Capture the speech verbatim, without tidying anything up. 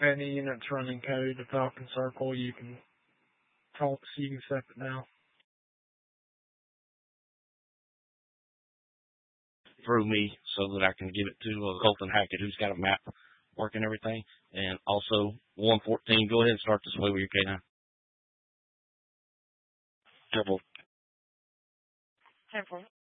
Any units running code to Falcon Circle, you can talk, so you can set it now. Through me so that I can give it to uh, Colton Hackett, who's got a map working everything. And also, one fourteen, go ahead and start this way with your K nine. Double. ten four.